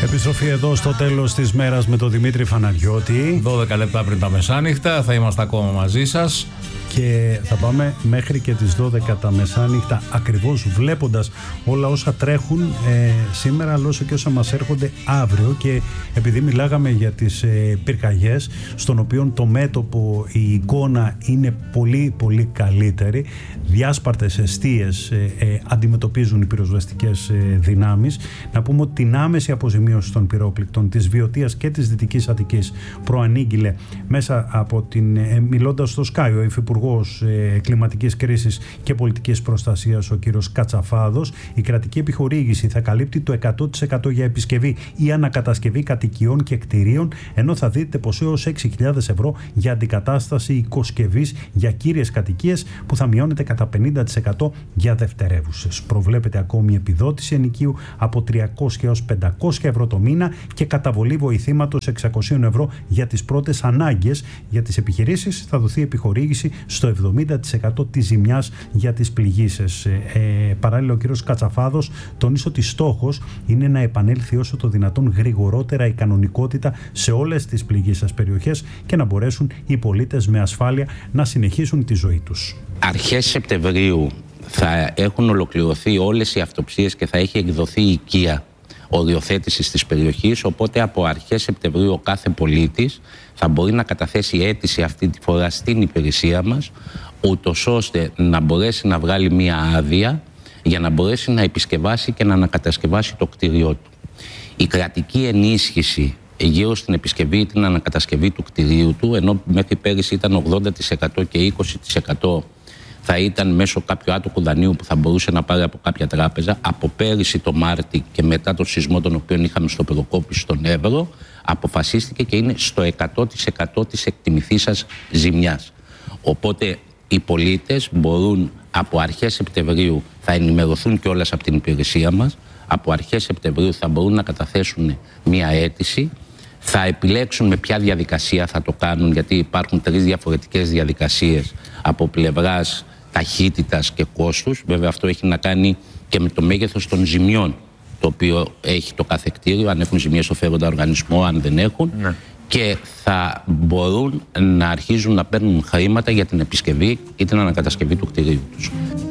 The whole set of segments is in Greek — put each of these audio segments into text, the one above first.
Επιστροφή εδώ στο τέλος της μέρας με τον Δημήτρη Φαναριώτη. 12 λεπτά πριν τα μεσάνυχτα, θα είμαστε ακόμα μαζί σας. Και θα πάμε μέχρι και τις 12 τα μεσάνυχτα, ακριβώς βλέποντας όλα όσα τρέχουν σήμερα, αλλά όσο και όσα μας έρχονται αύριο. Και επειδή μιλάγαμε για τις πυρκαγιές, στον οποίο το μέτωπο, η εικόνα είναι πολύ πολύ καλύτερη, διάσπαρτες εστίες αντιμετωπίζουν οι πυροσβεστικές δυνάμεις. Να πούμε ότι την άμεση αποζημίωση των πυρόπληκτων της Βιωτίας και της Δυτικής Αττικής προανήγγειλε μέσα από μιλώντας στο Sky ο Υφυπουργός Κλιματικής Κρίσης και Πολιτικής Προστασίας, ο κύριος Κατσαφάδος. Η κρατική επιχορήγηση θα καλύπτει το 100% για επισκευή ή ανακατασκευή κατοικιών και κτηρίων, ενώ θα δείτε πως έως 6.000 ευρώ για αντικατάσταση οικοσκευής για κύριες κατοικίες, που θα μειώνεται κατά 50% για δευτερεύουσες. Προβλέπεται ακόμη επιδότηση ενοικίου από 300 έως 500 ευρώ το μήνα και καταβολή βοηθήματος 600 ευρώ για τις πρώτες ανάγκες. Για τις επιχειρήσεις θα δοθεί επιχορήγηση στο 70% της ζημιάς για τις πληγήσεις. Παράλληλα, ο κύριος Κατσαφάδος τονίζει ότι στόχος είναι να επανέλθει όσο το δυνατόν γρηγορότερα η κανονικότητα σε όλες τις πληγήσεις περιοχές και να μπορέσουν οι πολίτες με ασφάλεια να συνεχίσουν τη ζωή τους. Αρχές Σεπτεμβρίου θα έχουν ολοκληρωθεί όλες οι αυτοψίες και θα έχει εκδοθεί η οικία οριοθέτησης της περιοχής, οπότε από αρχές Σεπτεμβρίου ο κάθε πολίτης θα μπορεί να καταθέσει αίτηση αυτή τη φορά στην υπηρεσία μας, ούτως ώστε να μπορέσει να βγάλει μία άδεια για να μπορέσει να επισκευάσει και να ανακατασκευάσει το κτίριό του. Η κρατική ενίσχυση γύρω στην επισκευή ή την ανακατασκευή του κτιρίου του, ενώ μέχρι πέρυσι ήταν 80% και 20% θα ήταν μέσω κάποιου άτοκου δανείου που θα μπορούσε να πάρει από κάποια τράπεζα. Από πέρυσι το Μάρτι και μετά το σεισμό τον οποίο είχαμε στο Πεδοκόπη στον Εύρο, αποφασίστηκε και είναι στο 100% της εκτιμηθήσας ζημιάς. Οπότε οι πολίτες μπορούν από αρχές Σεπτεμβρίου, θα ενημερωθούν κιόλας από την υπηρεσία μας, από αρχές Σεπτεμβρίου θα μπορούν να καταθέσουν μία αίτηση, θα επιλέξουν με ποια διαδικασία θα το κάνουν, γιατί υπάρχουν 3 διαφορετικές διαδικασίες από πλευράς ταχύτητας και κόστους. Βέβαια αυτό έχει να κάνει και με το μέγεθος των ζημιών το οποίο έχει το κάθε κτίριο, αν έχουν ζημιές στο φέροντα οργανισμό, αν δεν έχουν. Ναι. Και θα μπορούν να αρχίζουν να παίρνουν χρήματα για την επισκευή ή την ανακατασκευή του κτιρίου τους.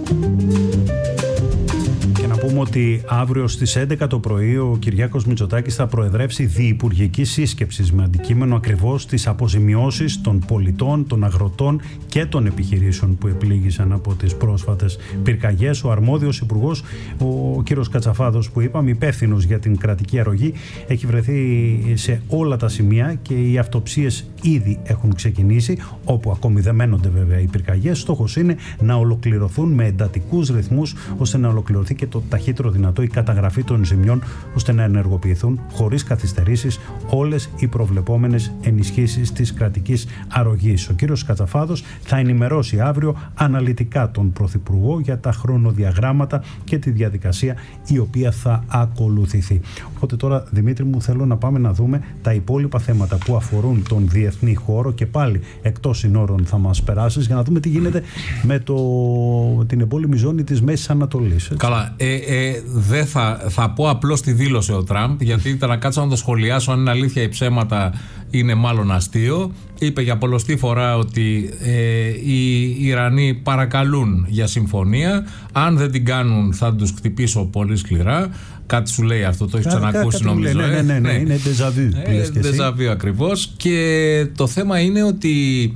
Πούμε ότι αύριο στις 11 το πρωί ο Κυριάκος Μητσοτάκης θα προεδρεύσει διυπουργική σύσκεψη με αντικείμενο ακριβώς τις αποζημιώσεις των πολιτών, των αγροτών και των επιχειρήσεων που επλήγησαν από τις πρόσφατες πυρκαγιές. Ο αρμόδιος υπουργός, ο κύριος Κατσαφάδος, που είπαμε υπεύθυνος για την κρατική αρρωγή, έχει βρεθεί σε όλα τα σημεία και οι αυτοψίες ήδη έχουν ξεκινήσει, όπου ακόμη δεν μένονται βέβαια οι πυρκαγιές. Στόχος είναι να ολοκληρωθούν με εντατικούς ρυθμούς, ώστε να ολοκληρωθεί και το ταχύτερο δυνατό η καταγραφή των ζημιών, ώστε να ενεργοποιηθούν χωρίς καθυστερήσεις όλες οι προβλεπόμενες ενισχύσεις της κρατικής αρρωγής. Ο κύριος Κατσαφάδος θα ενημερώσει αύριο αναλυτικά τον Πρωθυπουργό για τα χρονοδιαγράμματα και τη διαδικασία η οποία θα ακολουθηθεί. Οπότε τώρα, Δημήτρη μου, θέλω να πάμε να δούμε τα υπόλοιπα θέματα που αφορούν τον διεθνή χώρο, και πάλι εκτός συνόρων θα μας περάσεις για να δούμε τι γίνεται με την εμπόλεμη ζώνη της Μέσης Ανατολής. Καλά. Δεν θα πω απλώς τη δήλωσε ο Τραμπ, γιατί ήταν να κάτσω να το σχολιάσω αν είναι αλήθεια ή ψέματα, είναι μάλλον αστείο. Είπε για πολλοστή φορά ότι οι Ιρανοί παρακαλούν για συμφωνία, αν δεν την κάνουν θα τους χτυπήσω πολύ σκληρά. Κάτι σου λέει αυτό, το έχεις ξανακούσει νομίζω. Ναι, είναι déjà vu. Déjà vu ακριβώς. Και το θέμα είναι ότι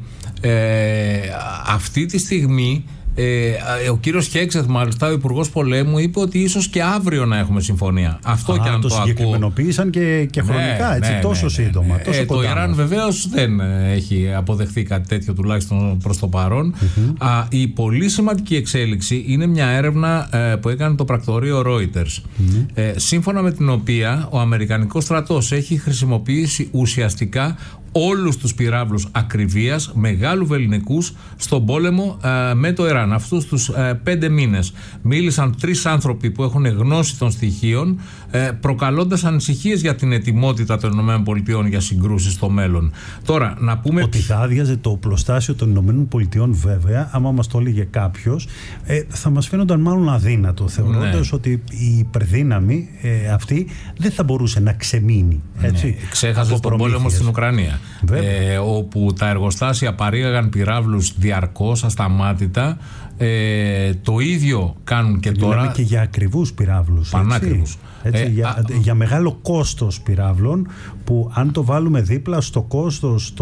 αυτή τη στιγμή ο κύριος Χέξεθ, μάλιστα, ο Υπουργός Πολέμου, είπε ότι ίσως και αύριο να έχουμε συμφωνία. Αυτό και αν το συγκεκριμενοποίησαν και χρονικά, έτσι, τόσο σύντομα. Τόσο το Ιράν βεβαίως δεν έχει αποδεχθεί κάτι τέτοιο, τουλάχιστον προς το παρόν. Η πολύ σημαντική εξέλιξη είναι μια έρευνα που έκανε το πρακτορείο Reuters, σύμφωνα με την οποία ο Αμερικανικός στρατός έχει χρησιμοποιήσει ουσιαστικά όλους τους πυράβλους ακριβίας μεγάλου βελληνικούς στον πόλεμο με το Ιράν. Αυτούς τους 5 μήνες μίλησαν 3 άνθρωποι που έχουν γνώση των στοιχείων, προκαλώντας ανησυχίες για την ετοιμότητα των ΗΠΑ για συγκρούσεις στο μέλλον. Τώρα, να πούμε ότι θα άδειαζε το οπλοστάσιο των ΗΠΑ, βέβαια, άμα μας το έλεγε κάποιος, θα μας φαίνονταν μάλλον αδύνατο, θεωρώντας ότι η υπερδύναμη αυτή δεν θα μπορούσε να ξεμείνει. Έτσι, ξέχασε τον πόλεμο στην Ουκρανία. Όπου τα εργοστάσια παρήγαγαν πυράβλους διαρκώς, ασταμάτητα. Το ίδιο κάνουν και τώρα. Μιλάμε και για ακριβούς πυράβλους. Πανάκριβους. Για μεγάλο κόστος πυράβλων, που αν το βάλουμε δίπλα στο κόστος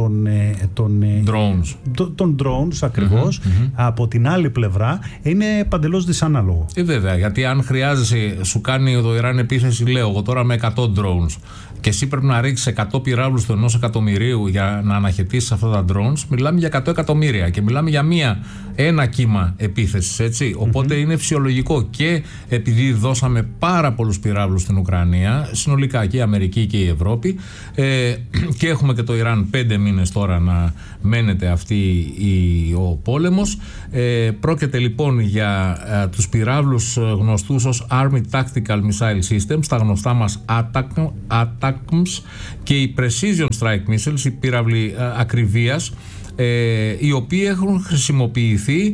των drones ακριβώς, από την άλλη πλευρά είναι παντελώς δυσανάλογο. Βέβαια, γιατί αν χρειάζεσαι, σου κάνει το Ιράν επίθεση, λέω εγώ τώρα, με 100 drones, και εσύ πρέπει να ρίξεις 100 πυράβλους του 1 εκατομμυρίου για να αναχαιτήσεις αυτά τα drones, μιλάμε για 100 εκατομμύρια και μιλάμε για ένα κύμα επίθεσης, έτσι. Οπότε είναι φυσιολογικό, και επειδή δώσαμε πάρα πολλούς πυράβλους στην Ουκρανία, συνολικά και η Αμερική και η Ευρώπη, και έχουμε και το Ιράν 5 μήνες τώρα να μένεται ο πόλεμος. Πρόκειται λοιπόν για τους πυράβλους γνωστούς ως Army Tactical Missile Systems, τα γνωστά μας ATACMS, και οι Precision Strike Missiles, οι πύραυλοι ακριβίας, οι οποίοι έχουν χρησιμοποιηθεί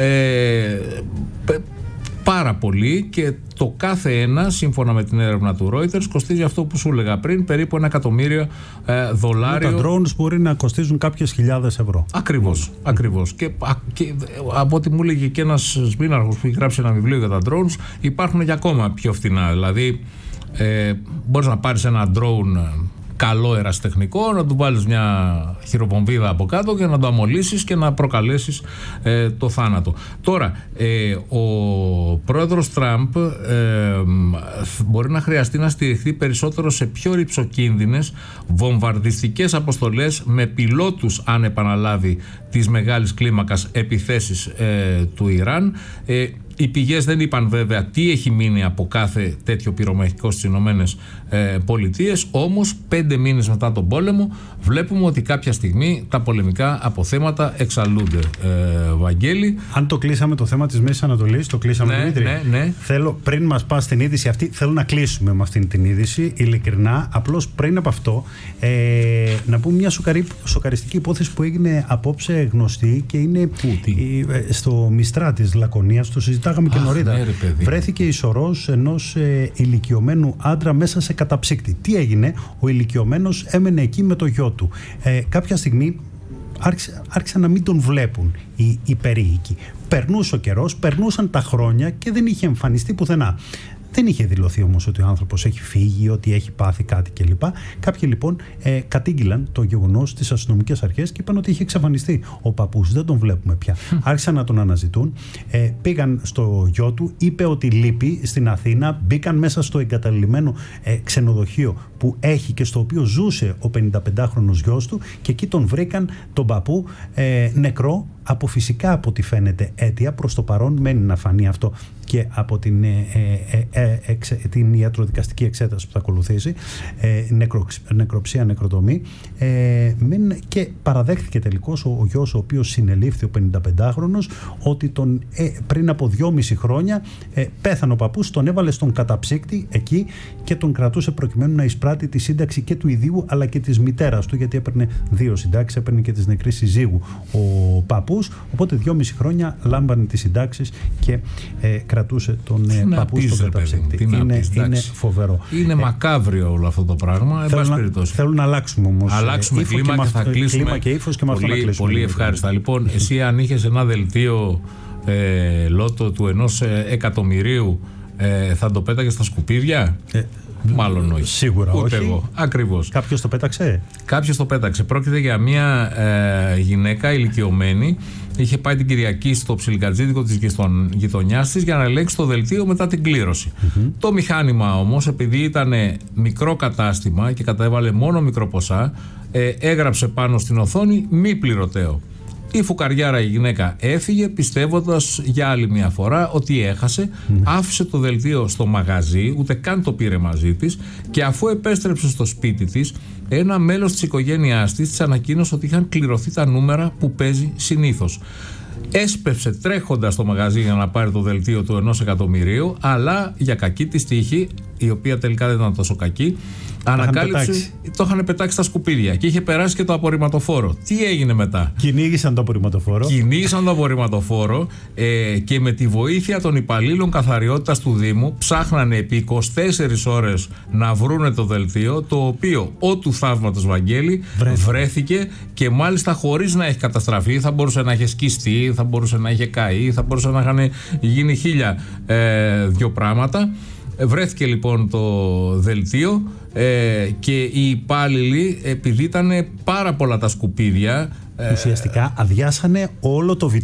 πάρα πολύ, και το κάθε ένα, σύμφωνα με την έρευνα του Reuters, κοστίζει αυτό που σου έλεγα πριν, περίπου $1 εκατομμύριο. Τα drones μπορεί να κοστίζουν κάποιες χιλιάδες ευρώ. Ακριβώς. Και από ό,τι μου έλεγε και ένας σμήναρχος που έχει γράψει ένα βιβλίο για τα drones, υπάρχουν και ακόμα πιο φθηνά. Δηλαδή, μπορείς να πάρεις ένα drone καλό ερασιτεχνικό, να του βάλεις μια χειροβομβίδα από κάτω και να το αμολύσεις και να προκαλέσεις το θάνατο. Τώρα, ο πρόεδρος Τραμπ μπορεί να χρειαστεί να στηριχθεί περισσότερο σε πιο ρυψοκίνδυνες βομβαρδιστικές αποστολές με πιλότους, αν επαναλάβει τις μεγάλης κλίμακας επιθέσεις του Ιράν. Οι πηγές δεν είπαν βέβαια τι έχει μείνει από κάθε τέτοιο πυρομαχικό στις Ηνωμένες Πολιτείες, όμως 5 μήνες μετά τον πόλεμο βλέπουμε ότι κάποια στιγμή τα πολεμικά αποθέματα εξαλούνται, Βαγγέλη. Αν το κλείσαμε το θέμα της Μέσης Ανατολής, το κλείσαμε, Δημήτρη. Ναι. Θέλω, πριν μας πας στην είδηση αυτή, θέλω να κλείσουμε με αυτήν την είδηση, ειλικρινά. Απλώς πριν από αυτό, να πούμε μια σοκαριστική υπόθεση που έγινε απόψε γνωστή, και είναι στο Μιστρά της Λακωνίας, το συζητάγαμε και νωρίτερα. Ναι, βρέθηκε η σωρός ενός ηλικιωμένου άντρα μέσα σε καταψύκτη. Τι έγινε? Ο ηλικιωμένος έμενε εκεί με το γιο του. Κάποια στιγμή άρχισαν να μην τον βλέπουν οι περίοικοι. Περνούσε ο καιρός, περνούσαν τα χρόνια και δεν είχε εμφανιστεί πουθενά. Δεν είχε δηλωθεί όμως ότι ο άνθρωπος έχει φύγει, ότι έχει πάθει κάτι κλπ. Κάποιοι λοιπόν κατήγγειλαν το γεγονός στις αστυνομικές αρχές και είπαν ότι είχε εξαφανιστεί ο παππούς. Δεν τον βλέπουμε πια. Άρχισαν να τον αναζητούν. Πήγαν στο γιο του, είπε ότι λείπει στην Αθήνα. Μπήκαν μέσα στο εγκαταλειμμένο ξενοδοχείο που έχει και στο οποίο ζούσε ο 55χρονος γιος του, και εκεί τον βρήκαν τον παππού νεκρό από φυσικά, από ό,τι φαίνεται, αίτια. Προς το παρόν μένει να φανεί αυτό και από την ιατροδικαστική εξέταση που θα ακολουθήσει, νεκροψία, νεκροτομή, και παραδέχθηκε τελικώς ο γιος, ο οποίος συνελήφθη, ο 55χρονος, ότι πριν από 2,5 χρόνια πέθανε ο παππούς, τον έβαλε στον καταψύκτη εκεί και τον κρατούσε προκειμένου να εισπράττει τη σύνταξη και του ιδίου αλλά και της μητέρας του, γιατί έπαιρνε 2 συντάξεις, έπαιρνε και της νεκρής συζύγου ο παππούς, οπότε 2,5 χρόνια λάμπανε τις συντάξεις και κρατούσε τον παππού στον καταψύκτη. Είναι φοβερό. Είναι μακάβριο όλο αυτό το πράγμα. Θέλω να αλλάξουμε όμως. Αλλάξουμε κλίμα και θα κλείσουμε. Κλίμα και ύφος και με αυτό να κλείσουμε. Πολύ ευχάριστα. Λοιπόν, εσύ αν είχες ένα δελτίο λότο του 1 εκατομμυρίου, θα το πέταγες στα σκουπίδια? Μάλλον όχι. Σίγουρα ούτε όχι. Εγώ. Ακριβώς. Κάποιος το πέταξε? Κάποιος το πέταξε. Πρόκειται για μια γυναίκα ηλικιωμένη. Είχε πάει την Κυριακή στο ψιλικατζίδικο της γειτονιάς της για να ελέγξει το δελτίο μετά την κλήρωση. Το μηχάνημα όμως, επειδή ήταν μικρό κατάστημα και κατέβαλε μόνο μικρό ποσά, έγραψε πάνω στην οθόνη μη πληρωτέο. Η φουκαριάρα η γυναίκα έφυγε πιστεύοντας για άλλη μια φορά ότι έχασε, άφησε το δελτίο στο μαγαζί, ούτε καν το πήρε μαζί της, και αφού επέστρεψε στο σπίτι της, ένα μέλος της οικογένειάς της ανακοίνωσε ότι είχαν κληρωθεί τα νούμερα που παίζει συνήθως. Έσπευσε τρέχοντας στο μαγαζί για να πάρει το δελτίο του 1 εκατομμυρίου, αλλά για κακή της τύχη, η οποία τελικά δεν ήταν τόσο κακή, ανακάλυψε το είχαν πετάξει στα σκουπίδια και είχε περάσει και το απορριμματοφόρο. Τι έγινε μετά? Κυνήγησαν το απορριμματοφόρο. Και με τη βοήθεια των υπαλλήλων καθαριότητας του Δήμου ψάχνανε επί 24 ώρες να βρούνε το δελτίο, το οποίο ο του θαύματος Βαγγέλη βρέθηκε, και μάλιστα χωρίς να έχει καταστραφεί. Θα μπορούσε να είχε σκιστεί, θα μπορούσε να είχε καεί, θα μπορούσε να είχαν γίνει 1002 πράγματα. Βρέθηκε λοιπόν το δελτίο, και οι υπάλληλοι, επειδή ήταν πάρα πολλά τα σκουπίδια, ουσιαστικά αδειάσανε όλο το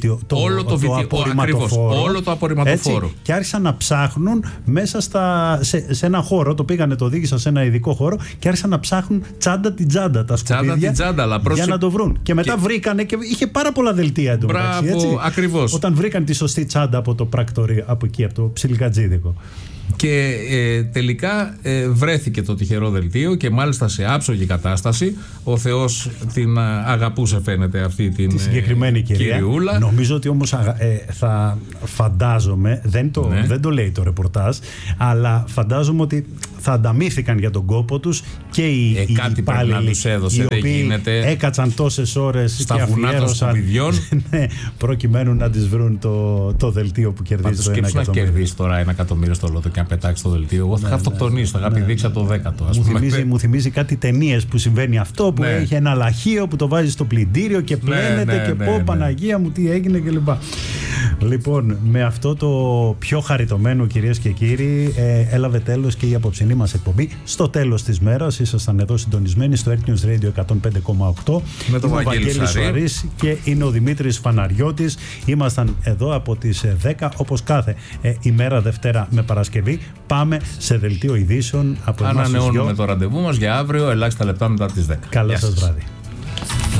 απορριμματοφόρο. Και άρχισαν να ψάχνουν μέσα σε ένα χώρο. Το πήγανε, το οδήγησαν σε ένα ειδικό χώρο και άρχισαν να ψάχνουν τσάντα την τσάντα τα σκουπίδια για να το βρουν. Και μετά βρήκανε, και είχε πάρα πολλά δελτία εντωμεταξύ. Μπράβο, ακριβώς. Όταν βρήκαν τη σωστή τσάντα από το πράκτορι, από εκεί, από το Ψιλικατζίδικο. Και τελικά βρέθηκε το τυχερό δελτίο, και μάλιστα σε άψογη κατάσταση. Ο Θεός την αγαπούσε, φαίνεται, αυτή τη συγκεκριμένη κυριούλα. Νομίζω ότι όμως θα φαντάζομαι, δεν το λέει το ρεπορτάζ, αλλά φαντάζομαι ότι θα ανταμείφθηκαν για τον κόπο τους και οι υπάλληλοι, οι οποίοι έκατσαν τόσες ώρες στα βουνά των σκουπιδιών, προκειμένου να τις βρουν το δελτίο που κερδίζει το 1 εκατομμύριο. Να κερδίσει τώρα 1 εκατομμύριο στο λότο και να πετάξει το δελτίο. Εγώ θα είχα αυτοκτονήσει, θα είχα πηδήξει από το 10ο. Μου θυμίζει κάτι ταινίες που συμβαίνει αυτό, που έχει ένα λαχείο που το βάζει στο πλυντήριο και πλένεται και πω Παναγία μου τι έγινε κλπ. Λοιπόν, με αυτό το πιο χαριτωμένο, κυρίες και κύριοι, έλαβε τέλος και η απόψινή μας εκπομπή. Στο τέλος της μέρας ήσασταν εδώ συντονισμένοι στο Earth News Radio 105,8 με τον Βαγγέλη Σουαρής και είναι ο Δημήτρης Φαναριώτης. Ήμασταν εδώ από τις 10, όπως κάθε ημέρα Δευτέρα με Παρασκευή. Πάμε σε δελτίο ειδήσεων από εμάς. Ανανεώνουμε το ραντεβού μας για αύριο, ελάχιστα λεπτά μετά τις 10. Καλό σας βράδυ.